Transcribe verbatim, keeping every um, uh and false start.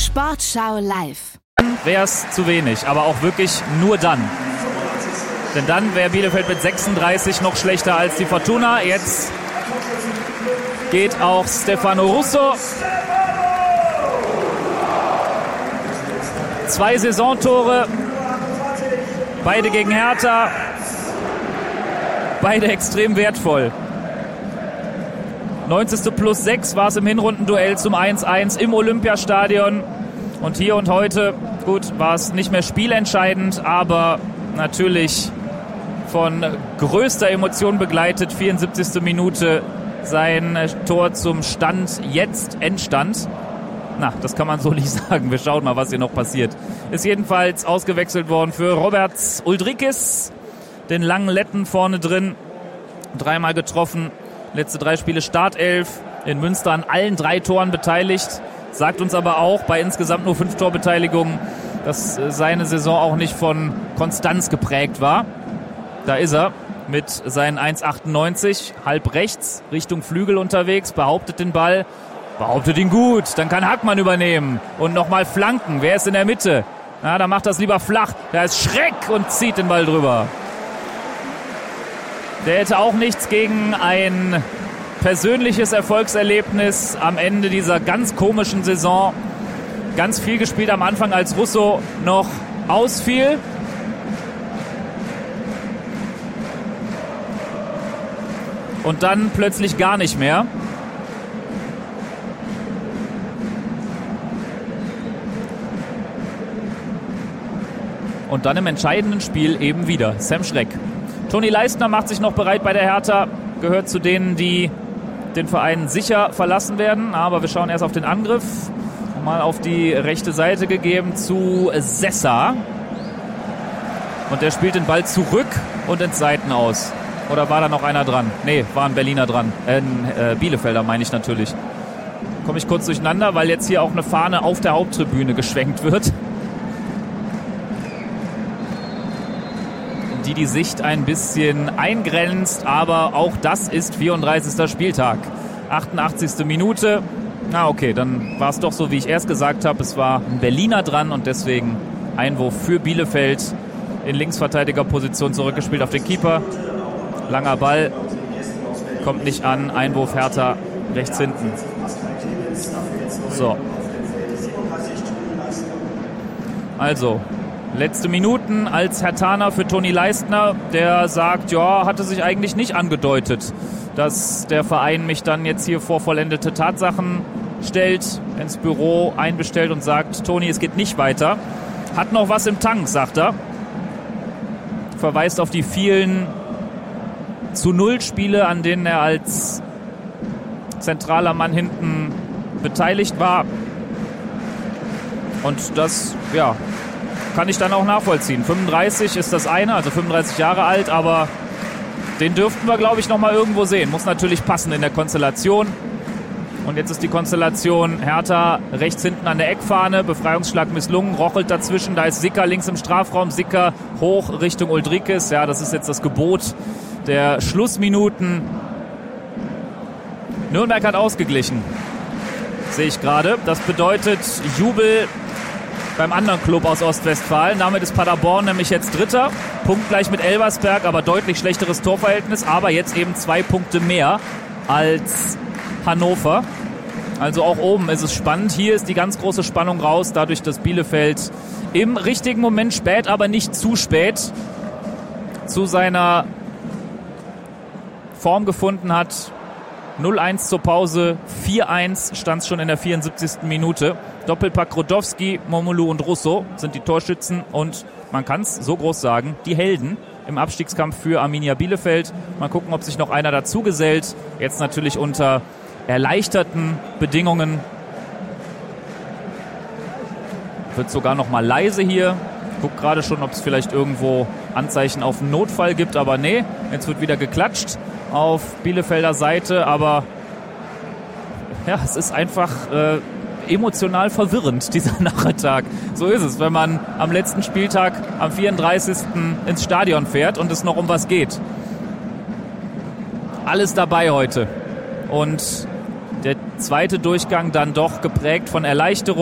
Sportschau live. Wäre es zu wenig, aber auch wirklich nur dann. Denn dann wäre Bielefeld mit sechsunddreißig noch schlechter als die Fortuna. Jetzt geht auch Stefano Russo. Zwei Saisontore, beide gegen Hertha, beide extrem wertvoll. neunzigste plus sechs war es im Hinrundenduell zum eins eins im Olympiastadion. Und hier und heute, gut, war es nicht mehr spielentscheidend, aber natürlich von größter Emotion begleitet. vierundsiebzigste Minute sein Tor zum Stand, jetzt Endstand. Na, das kann man so nicht sagen. Wir schauen mal, was hier noch passiert. Ist jedenfalls ausgewechselt worden für Roberts Uldrikis, den langen Letten vorne drin. Dreimal getroffen, letzte drei Spiele Startelf, in Münster an allen drei Toren beteiligt. Sagt uns aber auch bei insgesamt nur fünf Torbeteiligungen, dass seine Saison auch nicht von Konstanz geprägt war. Da ist er mit seinen eins achtundneunzig, halb rechts, Richtung Flügel unterwegs, behauptet den Ball, behauptet ihn gut, dann kann Hackmann übernehmen und nochmal flanken. Wer ist in der Mitte? Na, da macht das lieber flach. Da ist Schreck und zieht den Ball drüber. Der hätte auch nichts gegen ein persönliches Erfolgserlebnis am Ende dieser ganz komischen Saison. Ganz viel gespielt am Anfang, als Russo noch ausfiel. Und dann plötzlich gar nicht mehr. Und dann im entscheidenden Spiel eben wieder Sam Schreck. Toni Leistner macht sich noch bereit bei der Hertha, gehört zu denen, die den Verein sicher verlassen werden. Aber wir schauen erst auf den Angriff. Mal auf die rechte Seite gegeben zu Sessa. Und der spielt den Ball zurück und ins Seiten aus. Oder war da noch einer dran? Nee, war ein Berliner dran. Äh, ein äh, Bielefelder meine ich natürlich. Komme ich kurz durcheinander, weil jetzt hier auch eine Fahne auf der Haupttribüne geschwenkt wird. Die die Sicht ein bisschen eingrenzt, aber auch das ist vierunddreißigster Spieltag. achtundachtzigste Minute. Na okay, dann war es doch so, wie ich erst gesagt habe. Es war ein Berliner dran und deswegen Einwurf für Bielefeld in Linksverteidigerposition zurückgespielt auf den Keeper. Langer Ball, kommt nicht an. Einwurf Hertha rechts hinten. So. Also, letzte Minuten als Herthaner für Toni Leistner, der sagt, ja, hatte sich eigentlich nicht angedeutet, dass der Verein mich dann jetzt hier vor vollendete Tatsachen stellt, ins Büro einbestellt und sagt, Toni, es geht nicht weiter. Hat noch was im Tank, sagt er. Verweist auf die vielen zu Null Spiele, an denen er als zentraler Mann hinten beteiligt war. Und das, ja, kann ich dann auch nachvollziehen. fünfunddreißig ist das eine, also fünfunddreißig Jahre alt, aber den dürften wir, glaube ich, noch mal irgendwo sehen. Muss natürlich passen in der Konstellation. Und jetzt ist die Konstellation Hertha rechts hinten an der Eckfahne. Befreiungsschlag misslungen, Rochelt dazwischen. Da ist Sicker links im Strafraum. Sicker hoch Richtung Uldrikis. Ja, das ist jetzt das Gebot der Schlussminuten. Nürnberg hat ausgeglichen, sehe ich gerade. Das bedeutet Jubel beim anderen Club aus Ostwestfalen. Damit ist Paderborn nämlich jetzt Dritter. Punktgleich mit Elversberg, aber deutlich schlechteres Torverhältnis. Aber jetzt eben zwei Punkte mehr als Hannover. Also auch oben ist es spannend. Hier ist die ganz große Spannung raus, dadurch, dass Bielefeld im richtigen Moment spät, aber nicht zu spät zu seiner Form gefunden hat. null eins zur Pause, vier eins stand es schon in der vierundsiebzigsten Minute. Doppelpack Rodowski, Momolu und Russo sind die Torschützen und man kann es so groß sagen, die Helden im Abstiegskampf für Arminia Bielefeld. Mal gucken, ob sich noch einer dazu gesellt. Jetzt natürlich unter erleichterten Bedingungen. Wird sogar noch mal leise hier. Guck gerade schon, ob es vielleicht irgendwo Anzeichen auf einen Notfall gibt, aber nee, jetzt wird wieder geklatscht auf Bielefelder Seite, aber ja, es ist einfach äh, emotional verwirrend, dieser Nachmittag. So ist es, wenn man am letzten Spieltag, am vierunddreißigsten ins Stadion fährt und es noch um was geht. Alles dabei heute. Und der zweite Durchgang dann doch geprägt von Erleichterung.